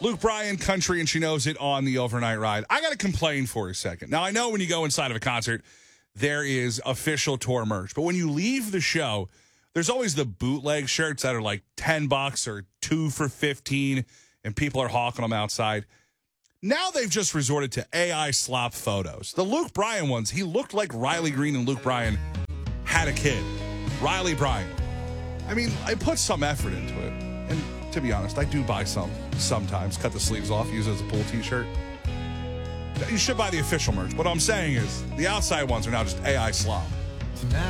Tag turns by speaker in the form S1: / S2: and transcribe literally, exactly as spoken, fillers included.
S1: Luke Bryan, country, and she knows it on the overnight ride. I got to complain for a second. Now, I know when you go inside of a concert, there is official tour merch. But when you leave the show, there's always the bootleg shirts that are like ten bucks or two for fifteen, and people are hawking them outside. Now they've just resorted to A I slop photos. The Luke Bryan ones, he looked like Riley Green and Luke Bryan had a kid. Riley Bryan. I mean, I put some effort into it. And to be honest, I do buy some sometimes. Cut the sleeves off, use it as a pool t-shirt. You should buy the official merch. What I'm saying is the outside ones are now just A I slop.
S2: Tonight.